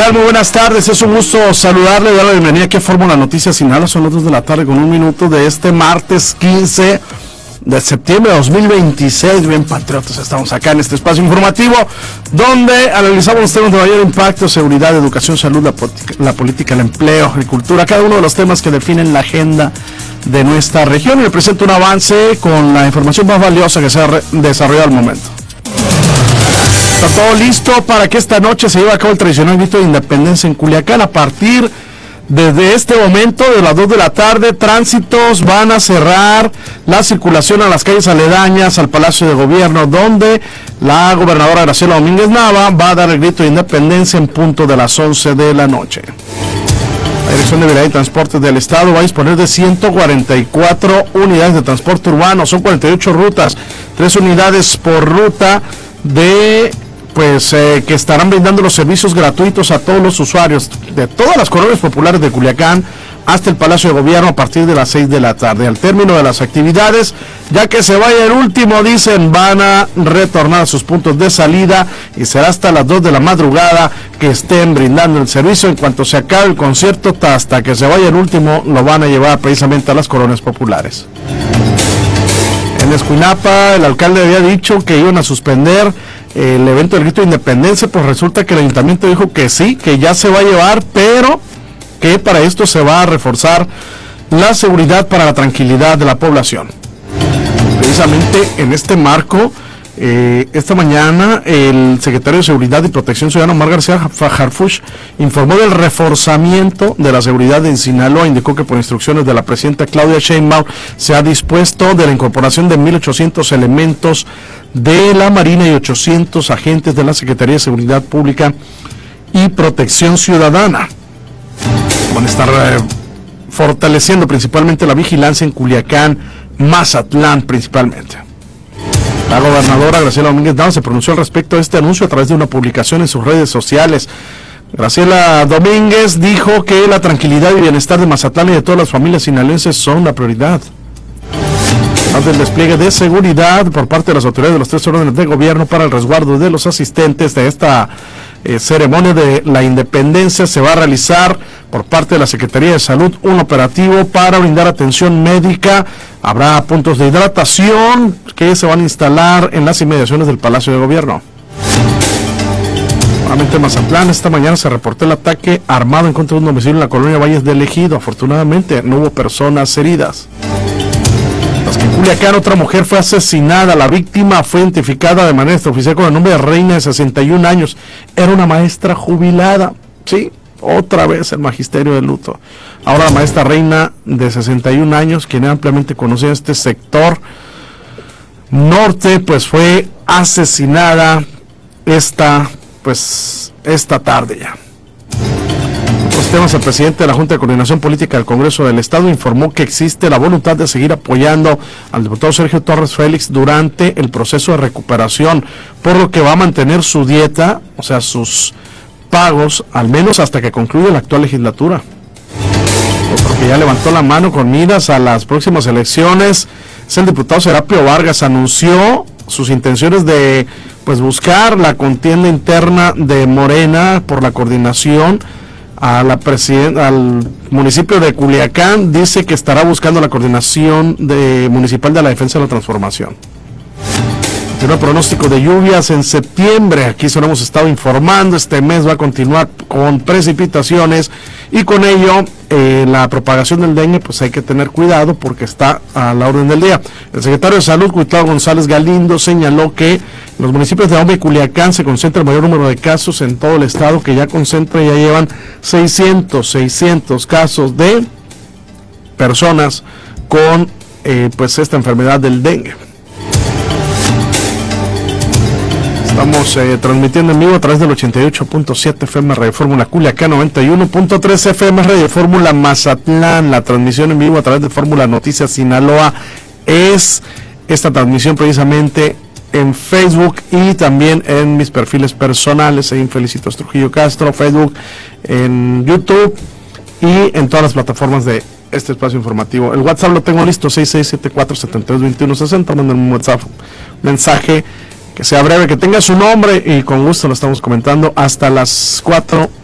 tal? Muy buenas tardes, es un gusto saludarle y darle la bienvenida aquí a Fórmula Noticias Sinaloa. Son las 2 de la tarde con un minuto de este martes 15 de septiembre de 2026. Bien patriotas, estamos acá en este espacio informativo donde analizamos los temas de mayor impacto: seguridad, educación, salud, la política, el empleo, agricultura, cada uno de los temas que definen la agenda de nuestra región. Y le presento un avance con la información más valiosa que se ha desarrollado al momento. Está todo listo para que esta noche se lleve a cabo el tradicional grito de independencia en Culiacán. A partir desde este momento, de las 2 de la tarde, tránsitos van a cerrar la circulación a las calles aledañas al Palacio de Gobierno, donde la gobernadora Graciela Domínguez Nava va a dar el grito de independencia en punto de las 11 de la noche. La Dirección de Vialidad y Transportes del Estado va a disponer de 144 unidades de transporte urbano. Son 48 rutas, 3 unidades por ruta que estarán brindando los servicios gratuitos a todos los usuarios de todas las colonias populares de Culiacán hasta el Palacio de Gobierno a partir de las 6 de la tarde. Al término de las actividades, ya que se vaya el último, dicen, van a retornar a sus puntos de salida y será hasta las 2 de la madrugada que estén brindando el servicio. En cuanto se acabe el concierto, hasta que se vaya el último, lo van a llevar precisamente a las colonias populares. En Escuinapa, el alcalde había dicho que iban a suspender el evento del grito de independencia, pues resulta que el ayuntamiento dijo que sí, que ya se va a llevar, pero que para esto se va a reforzar la seguridad para la tranquilidad de la población. Precisamente en este marco, esta mañana el secretario de Seguridad y Protección Ciudadana, Omar García Harfuch, informó del reforzamiento de la seguridad en Sinaloa. Indicó que por instrucciones de la presidenta Claudia Sheinbaum se ha dispuesto de la incorporación de 1,800 elementos de la Marina y 800 agentes de la Secretaría de Seguridad Pública y Protección Ciudadana. Van a estar fortaleciendo principalmente la vigilancia en Culiacán, Mazatlán principalmente. La gobernadora Graciela Domínguez Nava se pronunció al respecto de este anuncio a través de una publicación en sus redes sociales. Graciela Domínguez dijo que la tranquilidad y bienestar de Mazatlán y de todas las familias sinaloenses son la prioridad. Además del despliegue de seguridad por parte de las autoridades de los 3 órdenes de gobierno para el resguardo de los asistentes de esta ceremonia de la independencia, se va a realizar por parte de la Secretaría de Salud un operativo para brindar atención médica. Habrá puntos de hidratación que se van a instalar en las inmediaciones del Palacio de Gobierno. Nuevamente en Mazatlán, esta mañana se reportó el ataque armado en contra de un domicilio en la colonia Valles del Ejido. Afortunadamente no hubo personas heridas. En Culiacán, otra mujer fue asesinada. La víctima fue identificada de manera extraoficial con el nombre de Reina, de 61 años. Era una maestra jubilada. Sí, otra vez el magisterio de luto. Ahora la maestra Reina, de 61 años, quien ampliamente conocida en este sector norte, pues fue asesinada esta tarde ya. Otros temas: el presidente de la Junta de Coordinación Política del Congreso del Estado informó que existe la voluntad de seguir apoyando al diputado Sergio Torres Félix durante el proceso de recuperación, por lo que va a mantener su dieta, o sea, sus pagos, al menos hasta que concluya la actual legislatura. Porque ya levantó la mano con miras a las próximas elecciones. Es el diputado Serapio Vargas. Anunció sus intenciones de buscar la contienda interna de Morena por la coordinación al municipio de Culiacán. Dice que estará buscando la coordinación municipal de la defensa de la transformación. Tiene un pronóstico de lluvias en septiembre. Aquí se lo hemos estado informando. Este mes va a continuar con precipitaciones y con ello la propagación del dengue, pues hay que tener cuidado porque está a la orden del día. El secretario de Salud, Cuitlao González Galindo, señaló que en los municipios de Ahome y Culiacán se concentra el mayor número de casos en todo el estado, que ya llevan 600 casos de personas con esta enfermedad del dengue. Estamos transmitiendo en vivo a través del 88.7 FM Radio Fórmula Culiacán, 91.3 FM Radio Fórmula Mazatlán. La transmisión en vivo a través de Fórmula Noticias Sinaloa es esta transmisión precisamente en Facebook y también en mis perfiles personales, en Felicitos Trujillo Castro, Facebook, en YouTube y en todas las plataformas de este espacio informativo. El WhatsApp lo tengo listo, 6674-722160. Manden un WhatsApp, mensaje que sea breve, que tenga su nombre y con gusto lo estamos comentando hasta las 4